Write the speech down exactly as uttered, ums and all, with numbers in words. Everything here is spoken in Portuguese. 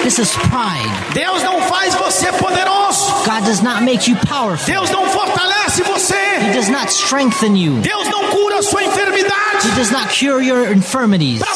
This is pride. Deus não faz você poderoso. God does not make you powerful. Deus não fortalece você. He does not strengthen you. Deus não cura a sua enfermidade. He does not cure your infirmities. Para